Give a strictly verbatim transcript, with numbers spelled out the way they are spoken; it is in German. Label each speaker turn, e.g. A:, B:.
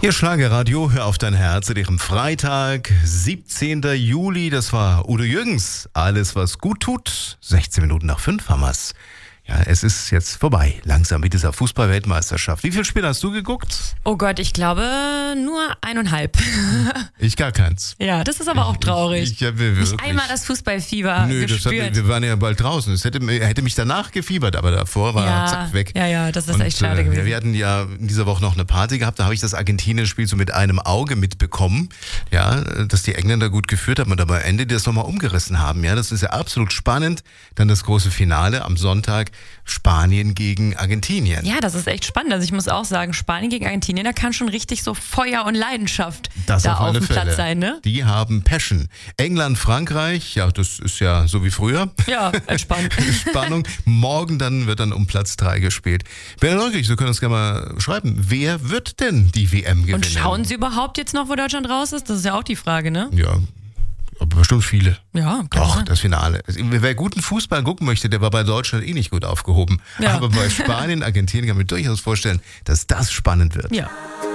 A: Hier Schlagerradio, hör auf dein Herz an ihrem Freitag, siebzehnten Juli, das war Udo Jürgens. Alles, was gut tut, sechzehn Minuten nach fünf haben wir's. Ja, es ist jetzt vorbei, langsam mit dieser Fußball-Weltmeisterschaft. Wie viele Spiele hast du geguckt?
B: Oh Gott, ich glaube nur eineinhalb.
A: Ich gar keins.
B: Ja, das ist aber auch traurig.
A: Ich, ich habe wirklich...
B: Nicht einmal das Fußballfieber
A: Nö, das
B: gespürt.
A: hat, wir waren ja bald draußen. Es hätte, hätte mich danach gefiebert, aber davor war
B: ja,
A: zack weg.
B: Ja, ja, das ist
A: Und,
B: echt schade
A: äh,
B: gewesen.
A: Wir hatten ja in dieser Woche noch eine Party gehabt, da habe ich das Argentinien-Spiel so mit einem Auge mitbekommen, ja, dass die Engländer gut geführt haben und aber am Ende das nochmal umgerissen haben. Ja, das ist ja absolut spannend. Dann das große Finale am Sonntag, Spanien gegen Argentinien.
B: Ja, das ist echt spannend. Also ich muss auch sagen, Spanien gegen Argentinien, da kann schon richtig so Feuer und Leidenschaft
A: Das
B: da
A: auf
B: auf
A: alle
B: dem
A: Fälle.
B: Platz sein, ne?
A: Die haben Passion. England, Frankreich, ja, das ist ja so wie früher.
B: Ja, entspannt.
A: Spannung. Morgen dann wird dann um Platz drei gespielt. Wäre neugierig, Sie können uns gerne mal schreiben. Wer wird denn die W M gewinnen?
B: Und schauen Sie überhaupt jetzt noch, wo Deutschland raus ist? Das ist ja auch die Frage, ne?
A: Ja, aber bestimmt viele.
B: Ja, kann
A: Doch,
B: sein.
A: das Finale. Wer guten Fußball gucken möchte, der war bei Deutschland eh nicht gut aufgehoben.
B: Ja.
A: Aber bei Spanien, Argentinien kann man mir durchaus vorstellen, dass das spannend wird.
B: Ja.